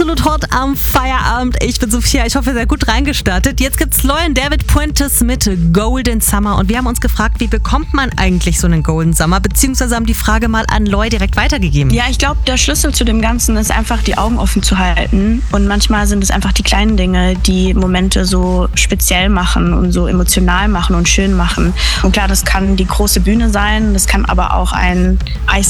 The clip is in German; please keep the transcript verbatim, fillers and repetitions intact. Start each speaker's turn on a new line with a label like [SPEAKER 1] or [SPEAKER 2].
[SPEAKER 1] absolut hot am Feierabend. Ich bin Sophia, ich hoffe, sehr gut reingestartet. Jetzt gibt's Loyan David Puentes mit Golden Summer und wir haben uns gefragt, wie bekommt man eigentlich so einen Golden Summer, beziehungsweise haben die Frage mal an Loy direkt weitergegeben.
[SPEAKER 2] Ja, ich glaube, der Schlüssel zu dem Ganzen ist einfach, die Augen offen zu halten und manchmal sind es einfach die kleinen Dinge, die Momente so speziell machen und so emotional machen und schön machen. Und klar, das kann die große Bühne sein, das kann aber auch ein